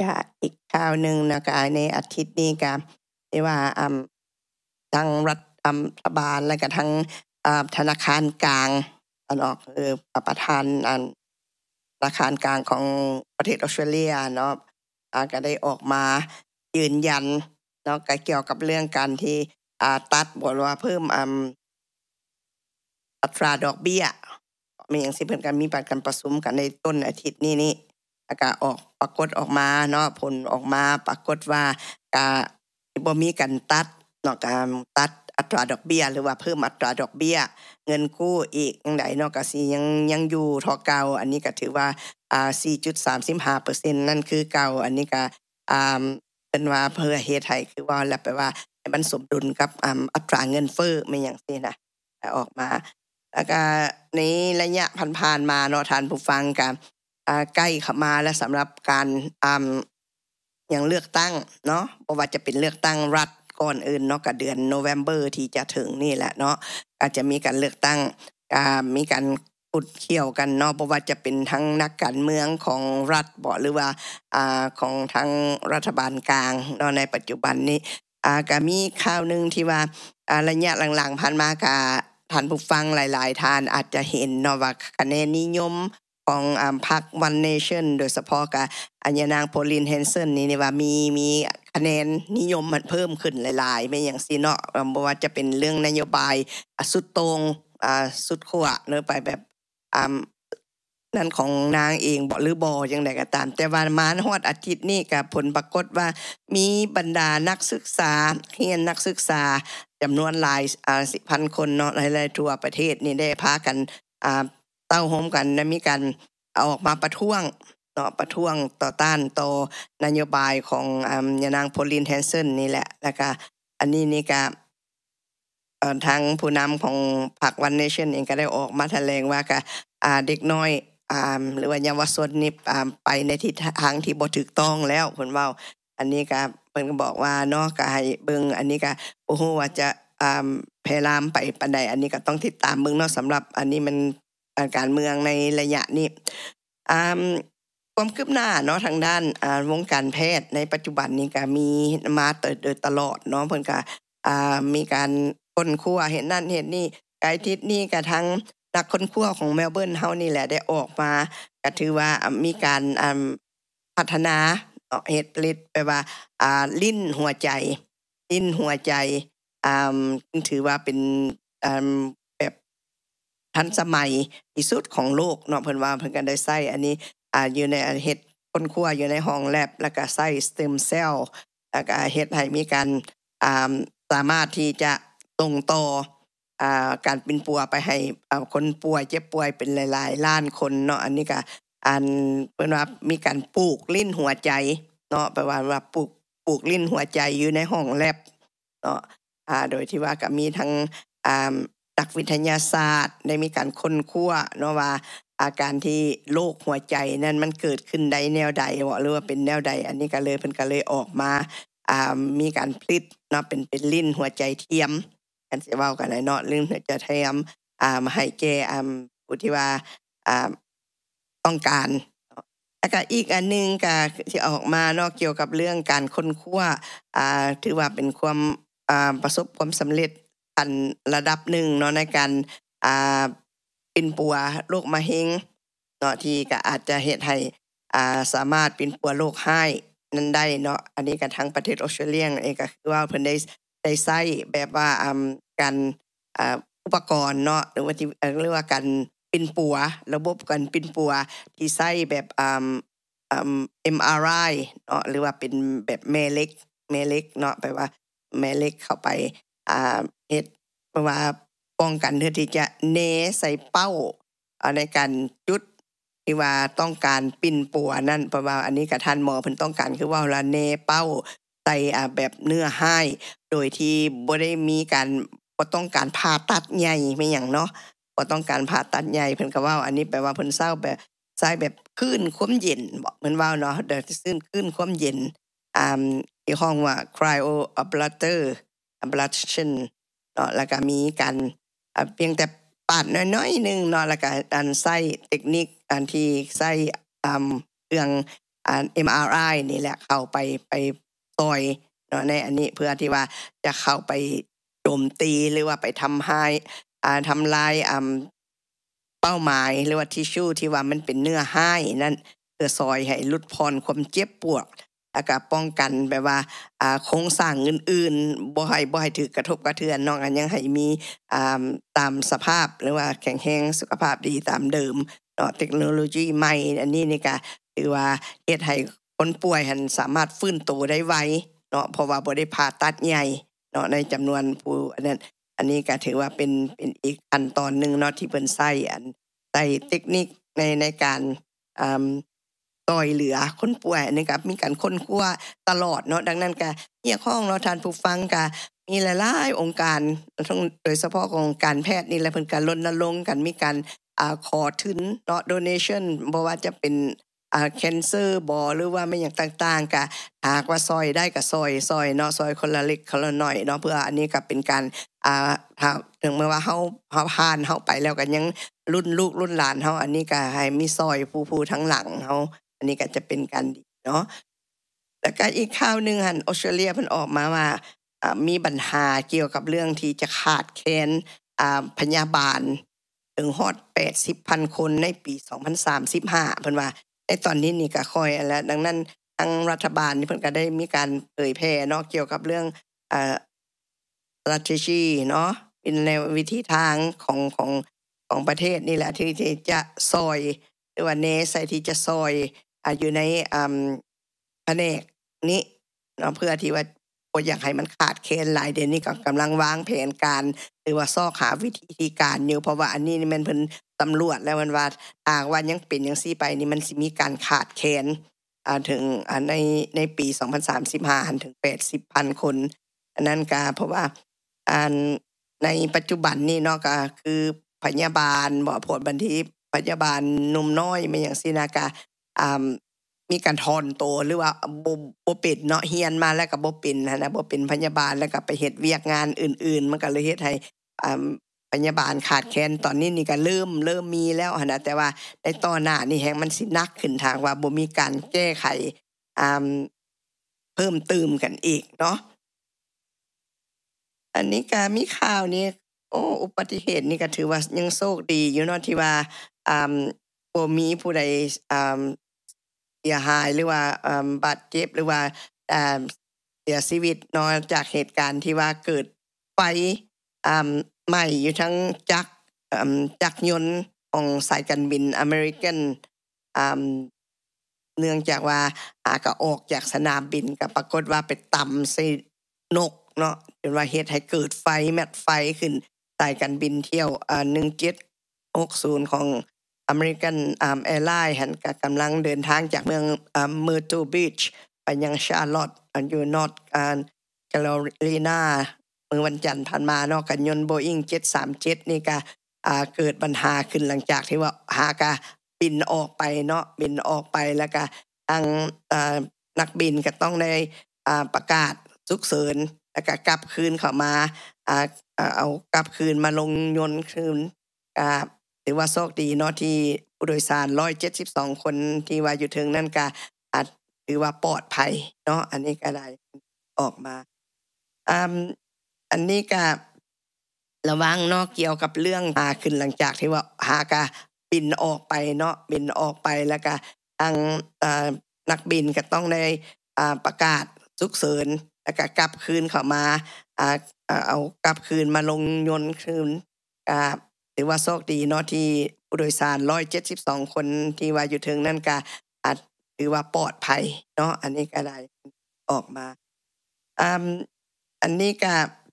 ก็อีกข่าวหนึ่งนะคะในอาทิตย์นี้ก็ที่ว่าทางรัฐบาลและก็ทางธนาคารกลางออกประธานธนาคารกลางของประเทศออสเตรเลียเนาะก็ได้ออกมายืนยันเนาะก็เกี่ยวกับเรื่องการที่ตัดบ่ว่าเพิ่มอัตราดอกเบี้ยมีอย่างสิเพิ่นก็มีการประชุมกันในต้นอาทิตย์นี้แล้วก็ออกปรากฏออกมาเนาะผลออกมาปรากฏว่าก็บ่มีการตัดเนาะการตัดอัตราดอกเบี้ยหรือว่าเพิ่มอัตราดอกเบี้ยเงินกู้อีกจังไดเนาะก็สิยังอยู่เท่าเก่าอันนี้ก็ถือว่า4.35% นั่นคือเก่าอันนี้ก็เป็นว่าเพื่อเฮ็ดให้คือว่าแล้วแปลว่าให้มันสมดุลกับอัตราเงินเฟ้อแม่นหยังซี่นะออกมาแล้วก็ในระยะผ่านๆมาเนาะท่านผู้ฟังก็ใกล้เข้ามาแล้วสำหรับการอย่างเลือกตั้งเนาะบ่ว่าจะเป็นเลือกตั้งรัฐก่อนอื่นเนาะก็เดือน November ที่จะถึงนี่แหละเนาะก็จะมีการเลือกตั้งมีการขุดเคี่ยวกันเนาะบ่ว่าจะเป็นทั้งนักการเมืองของรัฐบ่หรือว่าของทางรัฐบาลกลางเนาะในปัจจุบันนี้ก็มีข่าวนึงที่ว่าระยะหลังๆผ่านมาก็ท่านผู้ฟังหลายๆท่านอาจจะเห็นเนาะว่าคะแนนนิยมของพรรค One Nation โดยเฉพาะกับยานางโพลินแฮนเซนนี่ว่ามีคะแนนนิยมมันเพิ่มขึ้นหลายๆไม่อย่างซี่เนาะบ่ว่าจะเป็นเรื่องนโยบายสุดตรงสุดขั้วเนาะไปแบบนั่นของนางเองบ่หรือบ่จังได๋ก็ตามแต่ว่ามาฮอดอาทิตย์นี้ก็ผลปรากฏว่ามีบรรดานักศึกษาเรียนนักศึกษาจำนวนหลาย10,000 คนเนาะหลายๆทั่วประเทศนี่ได้พากันเต้าโฮมกันและมีการออกมาประท้วงเนาะประท้วงต่อต้านต่อนโยบายของยานางโพลินแฮนเซนนี่แหละแล้วก็อันนี้นี่ก็ทางผู้นำของพรรค One Nation เองก็ได้ออกมาแถลงว่าก็เด็กน้อยหรือว่าเยาวชนนี่ไปในทิศทางที่บ่ถูกต้องแล้วเพิ่นเว้าอันนี้ก็เพิ่นก็บอกว่าเนาะก็ให้เบิ่งอันนี้ก็บ่ฮู้ว่าจะแพร่ลามไปปานใดอันนี้ก็ต้องติดตามเบิ่งเนาะสำหรับอันนี้มันการเมืองในระยะนี้ความคืบหน้าเนาะทางด้านวงการแพทย์ในปัจจุบันนี้ก็มีมาโดยตลอดเนาะเพิ่นก็มีการค้นคว้าเฮ็ดนั่นเฮ็ดนี่ไกลทิศนี้ก็ทั้งนักค้นคว้าของเมลเบิร์นเฮานี่แหละได้ออกมาก็ถือว่ามีการพัฒนาเฮ็ดผลิตแปลว่าลิ้นหัวใจถือว่าเป็นแบบทันสมัยที่สุดของโลกเนาะเพิ่นว่าเพิ่นก็ได้ใช้อันนี้อยู่ในเฮ็ดค้นคว้าอยู่ในห้องแลบแล้วก็ใช้สเต็มเซลล์แล้วก็เฮ็ดให้มีการสามารถที่จะส่งต่อการเป็นปัวไปให้คนป่วยเจ็บป่วยเป็นหลายๆล้านคนเนาะอันนี้ก็เพิ่นว่ามีการปลูกลิ้นหัวใจเนาะแปลว่าปลูกลิ้นหัวใจอยู่ในห้องแลบเนาะโดยที่ว่าก็มีทั้งนักวิทยาศาสตร์ได้มีการค้นคว้าเนาะว่าอาการที่โรคหัวใจนั้นมันเกิดขึ้นได้แนวใดบ่หรือว่าเป็นแนวใดอันนี้ก็เลยเพิ่นก็เลยออกมามีการผลิตเนาะเป็นลิ้นหัวใจเทียมอันสิเว้ากันได้เนาะลิ้นหัวใจเทียมมาให้แก่ผู้ที่ว่าต้องการแล้วก็อีกอันนึงก็ที่ออกมาเนาะเกี่ยวกับเรื่องการค้นคว้าถือว่าเป็นความประสบความสำเร็จอันระดับหนึ่งเนาะในการเป็นปัวโรคมะเร็งเนาะที่ก็อาจจะเฮ็ดให้สามารถเป็นปัวโรคร้ายนั้นได้เนาะอันนี้ก็ทางประเทศออสเตรเลียเองก็คือว่าเพิ่นได้ใช้แบบว่าการอุปกรณ์เนาะหรือว่าที่เรียกว่าการปิ้นปัวระบบการปิ้นปัวที่ใช้แบบMRI เนาะหรือว่าเป็นแบบแม่เหล็กเนาะแปลว่าแม่เหล็กเข้าไปเฮ็ดเพราะว่าป้องกันเพื่อที่จะแหน่ใส่เป้าในการจุดที่ว่าต้องการปิ้นปัวนั่นเพราะว่าอันนี้ก็ท่านหมอเพิ่นต้องการคือว่าละแหน่เป้าใส่แบบเนื้อร้ายโดยที่บ่ได้มีการบ่ต้องการผ่าตัดใหญ่แม่นหยังเนาะบ่ต้องการผ่าตัดใหญ่เพิ่นก็เว้าอันนี้แปลว่าเพิ่นใช้แบบคลื่นความเย็นบ่เพิ่นเว้าเนาะเดี๋ยวคลื่นความเย็นที่ห้องว่า cryo ablation เนาะแล้วก็มีการเพียงแต่ปาดน้อยๆนึงเนาะแล้วก็ใช้เทคนิคที่ใช้เครื่อง MRI นี่แหละเข้าไปซอยเนาะในอันนี้เพื่อที่ว่าจะเข้าไปโจมตีหรือว่าไปทำทำลายเป้าหมายหรือว่าทิชชูที่ว่ามันเป็นเนื้อห้ายนั่นเพื่อซอยให้ลดพรความเจ็บปวดแล้วก็ป้องกันแบบว่าโครงสร้างอื่นๆบ่ให้ถูกกระทบกระเทือนเนาะอันยังให้มีตามสภาพหรือว่าแข็งแรงสุขภาพดีตามเดิมเนาะเทคโนโลยีใหม่อันนี้นี่ก็ถือว่าเฮ็ดให้คนป่วยหันสามารถฟื้นตัวได้ไวเนาะเพราะว่าบ่ได้ผ่าตัดใหญ่เนาะในจำนวนผู้อันนั้นอันนี้ก็ถือว่าเป็นอีกขั้นตอนหนึ่งเนาะที่เพิ่นใช้เทคนิคในการอ่าช่วยเหลือคนป่วยนี่ก็มีการค้นคว้าตลอดเนาะดังนั้นก็เกี่ยวข้องเนาะท่านผู้ฟังก็มีหลายๆองค์การทั้งโดยเฉพาะของการแพทย์นี่แหละเพิ่นก็รณรงค์กันมีการขอทุนเนาะ donation บ่ว่าจะเป็นcancer บ่หรือว่าไม่หยังต่างๆก็หากว่าซอยได้ก็ซอยเนาะซอยคนละเล็กคนละน้อยเนาะเพื่ออันนี้ก็เป็นการถ้าถึงแม้ว่าเฮาผ่านเฮาไปแล้วก็ยังรุ่นลูกรุ่นหลานเฮาอันนี้ก็ให้มีซอยผู้ทั้งหลังเฮาอันนี้ก็จะเป็นการดีเนาะแล้วก็อีกข่าวหนึ่งหันออสเตรเลียเพิ่นออกมาว่ามีปัญหาเกี่ยวกับเรื่องที่จะขาดแคลนพยาบาลถึงฮอด 80,000 คนในปี 2035เพิ่นว่าในตอนนี้นี่ก็ค่อยแล้วดังนั้นทางรัฐบาลนี่เพิ่นก็ได้มีการเผยแพร่เนาะเกี่ยวกับเรื่องstrategy เนาะเป็นแนววิธีทางของประเทศนี่แหละที่จะซอยหรือว่าแนใส่ที่จะซอยอยู่ในแผนกนี้เนาะเพื่อที่ว่าบ่อยากให้มันขาดแคลนหลายเดี๋ยวนี้ก็กำลังวางแผนการหรือว่าซอกหาวิธีการอยู่เพราะว่าอันนี้นี่มันเพิ่นสำรวจแล้วมันว่าว่ายังเป็นจังซี่ไปนี่มันสิมีการขาดแคลนถึงในปี2035หั้นถึง 80,000 คนอันนั้นก็เพราะว่าอ่าในปัจจุบันนี่เนาะก็คือพยาบาลบ่โพดบันทีพยาบาลหนุ่มน้อยแม่นหยังซี้นะก็มีการถอนตัวหรือว่าบ่เป็นเนาะเรียนมาแล้วก็บ่เป็นหั้นนะบ่เป็นพยาบาลแล้วก็ไปเฮ็ดเวียกงานอื่นๆมันก็เลยเฮ็ดให้พยาบาลขาดแคลนตอนนี้นี่ก็เริ่มมีแล้วหั้นนะแต่ว่าในตอนหน้านี่แฮงมันสิหนักขึ้นทางว่าบ่มีการแก้ไขอ่าเพิ่มเติมกันอีกเนาะอันนี้ก็มีข่าวนี้อุบัติเหตุนี่ก็ถือว่ายังโชคดีอยู่เนาะที่ว่าอ่าบ่มีผู้ใดอ่าเสียหายหรือว่าบาดเจ็บหรือว่าอ่าเสียชีวิตเนาะจากเหตุการณ์ที่ว่าเกิดไฟไหม้อยู่ทั้งจักรยนต์ของสายการบิน American อ่าเนื่องจากว่าก็ออกจากสนามบินก็ปรากฏว่าไปต่ำใส่นกเนาะจนว่าเฮ็ดให้เกิดไฟแม็ดไฟขึ้นสายการบินเที่ยว1760ของ American Airlines หั้นก็กำลังเดินทางจากเมืองMyrtle Beach ไปยัง Charlotte อยู่ North Carolina เมื่อวันจันทร์ผ่านมาเนาะกับยนต์ Boeing 737นี่ก็เกิดปัญหาขึ้นหลังจากที่ว่าก็บินออกไปเนาะบินออกไปแล้วก็ทางนักบินก็ต้องได้ประกาศฉุกเฉินแล้วก็กลับคืนเข้ามาเอากลับคืนมาลงยนต์คืนถือว่าโชคดีเนาะที่ผู้โดยสาร172คนที่ว่าอยู่เทิงนั้นก็ถือว่าปลอดภัยเนาะอันนี้ก็ได้ออกมาอันนี้ก็ระวังเนาะเกี่ยวกับเรื่องขึ้นหลังจากที่ว่าก็บินออกไปเนาะบินออกไปแล้วก็ทางนักบินก็ต้องได้ประกาศฉุกเฉินแล้วก็กลับคืนเข้ามาเอากลับคืนมาลงยนต์คืนถือว่าโชคดีเนาะที่ผู้โดยสาร172คนที่ว่าอยู่เทิงนั้นก็ถือว่าปลอดภัยเนาะอันนี้ก็ได้ออกมาอันนี้ก็